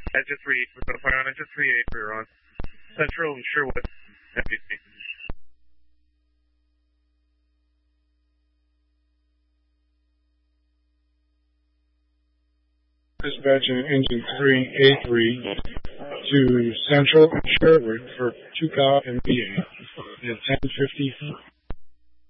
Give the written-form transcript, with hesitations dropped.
Engine 3, we're going to fire on engine 3-8, we're on Central and Sherwood, NBC. Dispatching engine 3A3 to Central and Sherwood for 2 and BA at 10:50